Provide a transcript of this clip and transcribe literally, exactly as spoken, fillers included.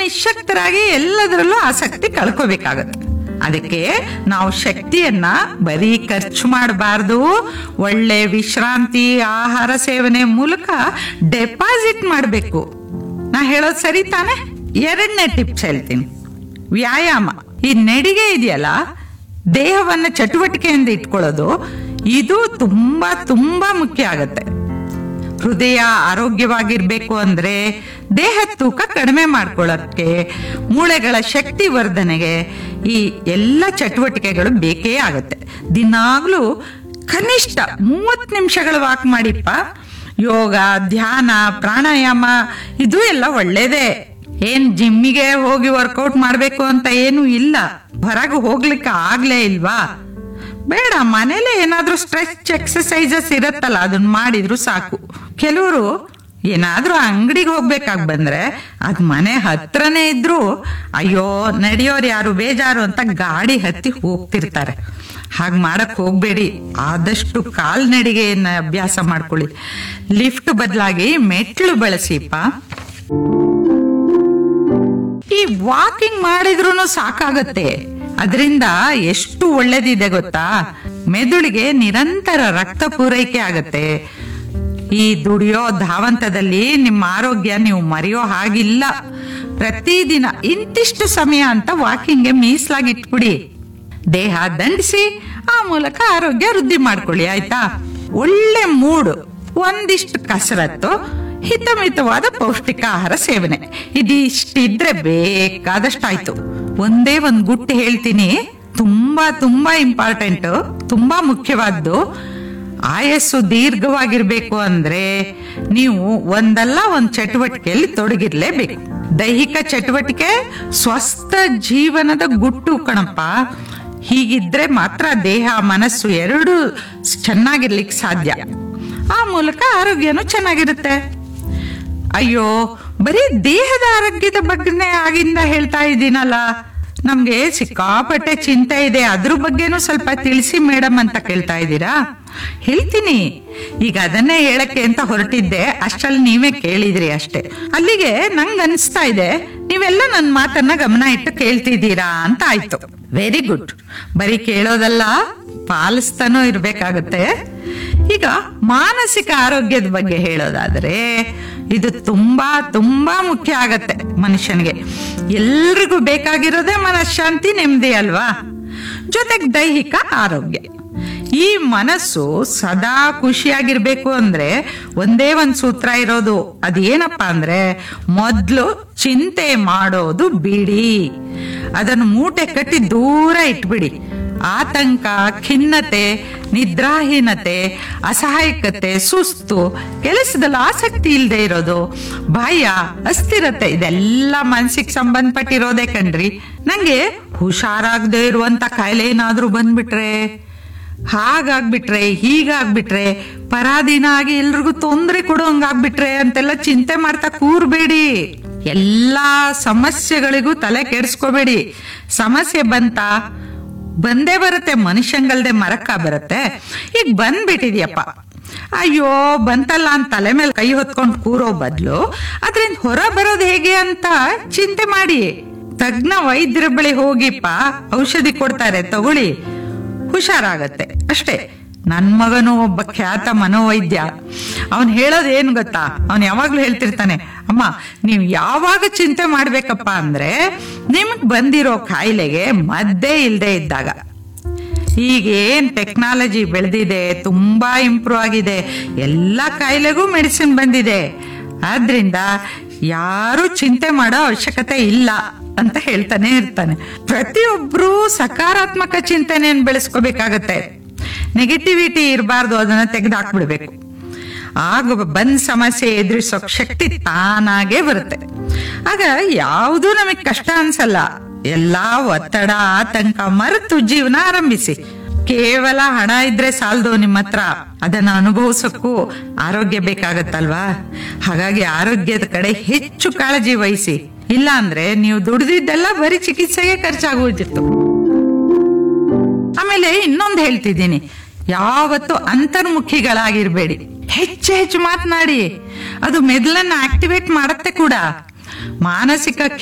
ನಿಶ್ಶಕ್ತರಾಗಿ ಎಲ್ಲದರಲ್ಲೂ ಆಸಕ್ತಿ ಕಳ್ಕೋಬೇಕಾಗತ್ತೆ. ಅದಕ್ಕೆ ನಾವು ಶಕ್ತಿಯನ್ನ ಬರೀ ಖರ್ಚು ಮಾಡಬಾರ್ದು, ಒಳ್ಳೆ ವಿಶ್ರಾಂತಿ, ಆಹಾರ ಸೇವನೆ ಮೂಲಕ ಡೆಪಾಸಿಟ್ ಮಾಡಬೇಕು. ನಾ ಹೇಳೋದು ಸರಿ ತಾನೆ? ಎರಡನೇ ಟಿಪ್ಸ್ ಹೇಳ್ತೀನಿ, ವ್ಯಾಯಾಮ. ಈ ನಡಿಗೆ ಇದೆಯಲ್ಲ, ದೇಹವನ್ನ ಚಟುವಟಿಕೆಯಿಂದ ಇಟ್ಕೊಳ್ಳೋದು, ಇದು ತುಂಬಾ ತುಂಬಾ ಮುಖ್ಯ ಆಗತ್ತೆ. ಹೃದಯ ಆರೋಗ್ಯವಾಗಿರ್ಬೇಕು ಅಂದ್ರೆ ದೇಹದ ತೂಕ ಕಡಿಮೆ ಮಾಡ್ಕೊಳ್ಳಕ್ಕೆ, ಮೂಳೆಗಳ ಶಕ್ತಿ ವರ್ಧನೆಗೆ ಈ ಎಲ್ಲ ಚಟುವಟಿಕೆಗಳು ಬೇಕೇ ಆಗತ್ತೆ. ದಿನಾಗ್ಲೂ ಕನಿಷ್ಠ ಮೂವತ್ತು ನಿಮಿಷಗಳು ವಾಕ್ ಮಾಡಿಪ್ಪ. ಯೋಗ, ಧ್ಯಾನ, ಪ್ರಾಣಾಯಾಮ ಇದು ಎಲ್ಲ ಒಳ್ಳೇದೇ. ಏನ್ ಜಿಮ್ಮಿಗೆ ಹೋಗಿ ವರ್ಕೌಟ್ ಮಾಡ್ಬೇಕು ಅಂತ ಏನು ಇಲ್ಲ. ಹೊರಗೆ ಹೋಗ್ಲಿಕ್ಕೆ ಆಗ್ಲೇ ಇಲ್ವಾ? ಬೇಡ, ಮನೇಲೆ ಏನಾದ್ರೂ ಸ್ಟ್ರೆಚ್ ಎಕ್ಸಸೈಸಸ್ ಇರತ್ತಲ್ಲ, ಅದನ್ನ ಮಾಡಿದ್ರು ಸಾಕು. ಕೆಲವರು ಏನಾದ್ರೂ ಅಂಗಡಿಗೆ ಹೋಗ್ಬೇಕಾಗ್ ಬಂದ್ರೆ ಅದ್ ಮನೆ ಹತ್ರನೇ ಇದ್ರು ಅಯ್ಯೋ ನಡೆಯೋರು ಯಾರು ಬೇಜಾರು ಅಂತ ಗಾಡಿ ಹತ್ತಿ ಹೋಗ್ತಿರ್ತಾರೆ. ಹಾಗ್ ಮಾಡಕ್ ಹೋಗ್ಬೇಡಿ. ಆದಷ್ಟು ಕಾಲ್ನಡಿಗೆಯನ್ನ ಅಭ್ಯಾಸ ಮಾಡ್ಕೊಳ್ಳಿ. ಲಿಫ್ಟ್ ಬದಲಾಗಿ ಮೆಟ್ಲು ಬಳಸಿಪ್ಪ. ಈ ವಾಕಿಂಗ್ ಮಾಡಿದ್ರು ಸಾಕಾಗತ್ತೆ. ಅದರಿಂದ ಎಷ್ಟು ಒಳ್ಳೇದಿದೆ ಗೊತ್ತಾ? ಮೆದುಳಿಗೆ ನಿರಂತರ ರಕ್ತ ಪೂರೈಕೆ ಆಗತ್ತೆ. ಈ ದುಡಿಯೋ ಧಾವಂತದಲ್ಲಿ ನಿಮ್ಮ ಆರೋಗ್ಯ ನೀವು ಮರೆಯೋ ಹಾಗಿಲ್ಲ. ಪ್ರತಿದಿನ ಇಂತಿಷ್ಟು ಸಮಯ ಅಂತ ವಾಕಿಂಗ್ಗೆ ಮೀಸಲಾಗಿ ಇಟ್ಬಿಡಿ. ದೇಹ ದಂಡಿಸಿ ಆ ಮೂಲಕ ಆರೋಗ್ಯ ವೃದ್ಧಿ ಮಾಡ್ಕೊಳ್ಳಿ, ಆಯ್ತಾ? ಒಳ್ಳೆ ಮೂಡು, ಒಂದಿಷ್ಟು ಕಸರತ್ತು, ಹಿತಮಿತವಾದ ಪೌಷ್ಟಿಕ ಆಹಾರ ಸೇವನೆ, ಇದಿಷ್ಟಿದ್ರೆ ಬೇಕಾದಷ್ಟಾಯ್ತು. ಒಂದೇ ಒಂದ್ ಗುಟ್ಟು ಹೇಳ್ತೀನಿ, ತುಂಬಾ ತುಂಬಾ ಇಂಪಾರ್ಟೆಂಟ್, ತುಂಬಾ ಮುಖ್ಯವಾದ್ದು. ಆಯಸ್ಸು ದೀರ್ಘವಾಗಿರ್ಬೇಕು ಅಂದ್ರೆ ನೀವು ಒಂದಲ್ಲ ಒಂದ್ ಚಟುವಟಿಕೆಯಲ್ಲಿ ತೊಡಗಿರ್ಲೇಬೇಕು. ದೈಹಿಕ ಚಟುವಟಿಕೆ ಸ್ವಸ್ಥ ಜೀವನದ ಗುಟ್ಟು ಕಣಪ್ಪ. ಹೀಗಿದ್ರೆ ಮಾತ್ರ ದೇಹ ಮನಸ್ಸು ಎರಡು ಚೆನ್ನಾಗಿರ್ಲಿಕ್ಕೆ ಸಾಧ್ಯ. ಆ ಮೂಲಕ ಆರೋಗ್ಯನೂ ಚೆನ್ನಾಗಿರುತ್ತೆ. ಅಯ್ಯೋ, ಬರೀ ದೇಹದ ಆರೋಗ್ಯದ ಬಗ್ಗೆನೇ ಆಗಿಂದ ಹೇಳ್ತಾ ಇದ್ದೀನಲ್ಲ, ನಮ್ಗೆ ಸಿಕ್ಕಾಪಟ್ಟೆ ಚಿಂತೆ ಇದೆ, ಅದ್ರ ಬಗ್ಗೆನೂ ಸ್ವಲ್ಪ ತಿಳಿಸಿ ಮೇಡಮ್ ಅಂತ ಕೇಳ್ತಾ ಇದ್ದೀರಾ? ಹೇಳ್ತೀನಿ. ಈಗ ಅದನ್ನೇ ಹೇಳಕ್ಕೆ ಅಂತ ಹೊರಟಿದ್ದೆ, ಅಷ್ಟಲ್ಲಿ ನೀವೇ ಕೇಳಿದ್ರಿ ಅಷ್ಟೇ. ಅಲ್ಲಿಗೆ ನಂಗ್ ಅನ್ಸ್ತಾ ಇದೆ ನೀವೆಲ್ಲ ನನ್ನ ಮಾತನ್ನ ಗಮನ ಇಟ್ಟು ಕೇಳ್ತಿದ್ದೀರಾ ಅಂತ ಆಯ್ತು. Very good. ಬರೀ ಕೇಳೋದಲ್ಲ, ಪಾಲಿಸ್ತಾನೂ ಇರ್ಬೇಕಾಗತ್ತೆ. ಈಗ ಮಾನಸಿಕ ಆರೋಗ್ಯದ ಬಗ್ಗೆ ಹೇಳೋದಾದ್ರೆ ಇದು ತುಂಬಾ ತುಂಬಾ ಮುಖ್ಯ ಆಗತ್ತೆ ಮನುಷ್ಯನಿಗೆ. ಎಲ್ರಿಗೂ ಬೇಕಾಗಿರೋದೇ ಮನಃಶಾಂತಿ, ನೆಮ್ಮದಿ ಅಲ್ವಾ? ಜೊತೆಗೆ ದೈಹಿಕ ಆರೋಗ್ಯ. ಈ ಮನಸ್ಸು ಸದಾ ಖುಷಿಯಾಗಿರ್ಬೇಕು ಅಂದ್ರೆ ಒಂದೇ ಒಂದ್ ಸೂತ್ರ ಇರೋದು. ಅದೇನಪ್ಪಾ ಅಂದ್ರೆ, ಮೊದ್ಲು ಚಿಂತೆ ಮಾಡೋದು ಬಿಡಿ. ಅದನ್ನು ಮೂಟೆ ಕಟ್ಟಿ ದೂರ ಇಟ್ಬಿಡಿ. ಆತಂಕ, ಖಿನ್ನತೆ, ನಿದ್ರಾಹೀನತೆ, ಅಸಹಾಯಕತೆ, ಸುಸ್ತು, ಕೆಲಸದಲ್ಲಿ ಆಸಕ್ತಿ ಇಲ್ಲದೆ ಇರೋದು, ಭಯ, ಅಸ್ಥಿರತೆ ಇದೆಲ್ಲ ಮನಸ್ಸಿಗೆ ಸಂಬಂಧಪಟ್ಟಿರೋದೇ ಕಣ್ರಿ. ನಂಗೆ ಹುಷಾರಾಗದೆ ಇರುವಂತ ಕಾಯಿಲೆ ಏನಾದ್ರೂ ಬಂದ್ಬಿಟ್ರೆ, ಹಾಗಾಗ್ಬಿಟ್ರೆ, ಹೀಗಾಗ್ಬಿಟ್ರೆ, ಪರಾಧೀನ ಆಗಿ ಎಲ್ರಿಗೂ ತೊಂದರೆ ಕೊಡೋಂಗಾಗ್ಬಿಟ್ರೆ ಅಂತೆಲ್ಲ ಚಿಂತೆ ಮಾಡ್ತಾ ಕೂರ್ಬೇಡಿ. ಎಲ್ಲಾ ಸಮಸ್ಯೆಗಳಿಗೂ ತಲೆ ಕೆಡಿಸ್ಕೋಬೇಡಿ. ಸಮಸ್ಯೆ ಬಂತ ಬಂದೇ ಬರುತ್ತೆ, ಮನುಷ್ಯಂಗಲ್ದೆ ಮರಕ್ಕ ಬರುತ್ತೆ. ಈಗ ಬಂದ್ಬಿಟ್ಟಿದ್ಯಪ್ಪ, ಅಯ್ಯೋ ಬಂತಲ್ಲ ಅಂತ ತಲೆ ಮೇಲೆ ಕೈ ಹೊತ್ಕೊಂಡು ಕೂರೋ ಬದಲು ಅದ್ರಿಂದ ಹೊರ ಬರೋದು ಹೇಗೆ ಅಂತ ಚಿಂತೆ ಮಾಡಿ. ತಜ್ಞ ವೈದ್ಯರ ಬಳಿ ಹೋಗಿಪ್ಪ, ಔಷಧಿ ಕೊಡ್ತಾರೆ, ತಗೊಳ್ಳಿ, ಹುಷಾರಾಗತ್ತೆ ಅಷ್ಟೇ. ನನ್ ಮಗನು ಒಬ್ಬ ಖ್ಯಾತ ಮನೋವೈದ್ಯ. ಅವನ್ ಹೇಳೋದು ಏನ್ ಗೊತ್ತಾ? ಅವನ್ ಯಾವಾಗ್ಲೂ ಹೇಳ್ತಿರ್ತಾನೆ, ಅಮ್ಮ ನೀವ್ ಯಾವಾಗ ಚಿಂತೆ ಮಾಡ್ಬೇಕಪ್ಪ ಅಂದ್ರೆ ನಿಮಗ್ ಬಂದಿರೋ ಕಾಯಿಲೆಗೆ ಮದ್ದೇ ಇಲ್ದೇ ಇದ್ದಾಗ. ಈಗೇನ್ ಟೆಕ್ನಾಲಜಿ ಬೆಳೆದಿದೆ, ತುಂಬಾ ಇಂಪ್ರೂವ್ ಆಗಿದೆ, ಎಲ್ಲಾ ಕಾಯಿಲೆಗೂ ಮೆಡಿಸಿನ್ ಬಂದಿದೆ. ಆದ್ರಿಂದ ಯಾರು ಚಿಂತೆ ಮಾಡೋ ಅವಶ್ಯಕತೆ ಇಲ್ಲ ಅಂತ ಹೇಳ್ತಾನೆ ಇರ್ತಾನೆ. ಪ್ರತಿಯೊಬ್ರು ಸಕಾರಾತ್ಮಕ ಚಿಂತನೆಯನ್ನು ಬೆಳೆಸ್ಕೋಬೇಕಾಗತ್ತೆ. ನೆಗೆಟಿವಿಟಿ ಇರಬಾರ್ದು, ಅದನ್ನ ತೆಗೆದು ಹಾಕ್ಬಿಡ್ಬೇಕು. ಆಗ ಬಂದ್ ಸಮಸ್ಯೆ ಎದುರಿಸೋ ಶಕ್ತಿ ತಾನಾಗೆ ಬರುತ್ತೆ. ಆಗ ಯಾವುದು ನಮಗ್ ಕಷ್ಟ ಅನ್ಸಲ್ಲ. ಎಲ್ಲಾ ಒತ್ತಡ, ಆತಂಕ ಮರೆತು ಜೀವನ ಆರಂಭಿಸಿ. ಕೇವಲ ಹಣ ಇದ್ರೆ ಸಾಲದು ನಿಮ್ಮ ಹತ್ರ, ಅದನ್ನ ಅನುಭವಿಸಕ್ಕೂ ಆರೋಗ್ಯ ಬೇಕಾಗತ್ತಲ್ವಾ? ಹಾಗಾಗಿ ಆರೋಗ್ಯದ ಕಡೆ ಹೆಚ್ಚು ಕಾಳಜಿ ವಹಿಸಿ. ಇಲ್ಲ ಅಂದ್ರೆ ನೀವು ದುಡಿದಿದ್ದೆಲ್ಲ ಬರೀ ಚಿಕಿತ್ಸೆಗೆ ಖರ್ಚಾಗೋದಿತ್ತು. ಆಮೇಲೆ ಇನ್ನೊಂದು ಹೇಳ್ತಿದ್ದೀನಿ, ಯಾವತ್ತು ಅಂತರ್ಮುಖಿಗಳಾಗಿರ್ಬೇಡಿ. ಹೆಚ್ಚು ಹೆಚ್ಚು ಮಾತನಾಡಿ, ಅದು ಮೆದುಳನ್ನ ಆಕ್ಟಿವೇಟ್ ಮಾಡತ್ತೆ ಕೂಡ. ಮಾನಸಿಕ